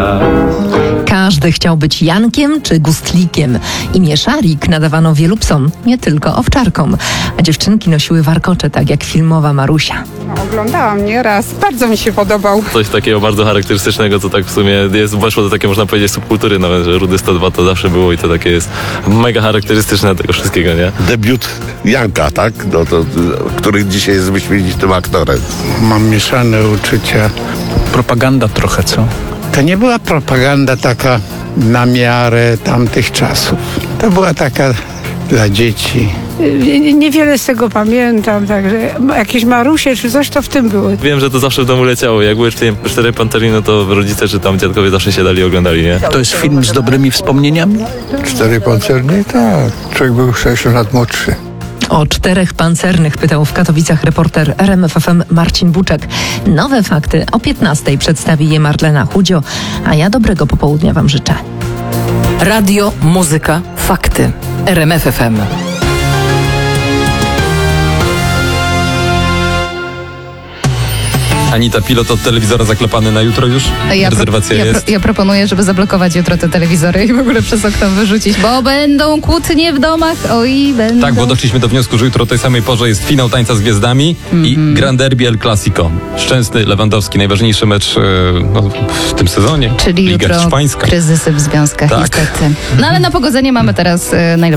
Każdy chciał być Jankiem czy Gustlikiem. Imię Szarik nadawano wielu psom, nie tylko owczarkom. A dziewczynki nosiły warkocze, tak jak filmowa Marusia. Oglądałam nieraz. Bardzo mi się podobał. Coś takiego bardzo charakterystycznego, co tak w sumie weszło do takiej, można powiedzieć, subkultury nawet, że Rudy 102 to zawsze było i to takie jest mega charakterystyczne tego wszystkiego, nie? Debiut Janka, tak? No to, który dzisiaj jest wyśmienitym aktorem. Mam mieszane uczucia. Propaganda trochę, co? To nie była propaganda taka na miarę tamtych czasów. To była taka dla dzieci. Niewiele z tego pamiętam, także jakieś Marusie czy coś to w tym było. Wiem, że to zawsze w domu leciało. Jak były 4 Pantery, no to rodzice czy tam dziadkowie zawsze siadali i oglądali, nie? To jest film z dobrymi wspomnieniami? 4 pancerni? Tak. Człowiek był 6 lat młodszy. O 4 pancernych pytał w Katowicach reporter RMF FM Marcin Buczek. Nowe fakty o 15:00 przedstawi je Marlena Chudzio, a ja dobrego popołudnia wam życzę. Radio, muzyka, fakty. RMF FM. Anita, pilot od telewizora zaklepany na jutro już? Rezerwacja jest? Ja proponuję, żeby zablokować jutro te telewizory i w ogóle przez okno wyrzucić, bo będą kłótnie w domach, oj będą. Tak, bo doszliśmy do wniosku, że jutro o tej samej porze jest finał Tańca z Gwiazdami i Grand Derby El Clasico. Szczęsny, Lewandowski, najważniejszy mecz w tym sezonie. Czyli Liga jutro Hiszpańska. kryzysy w związkach, Tak. niestety. No ale na pogodzenie mamy teraz najlepsze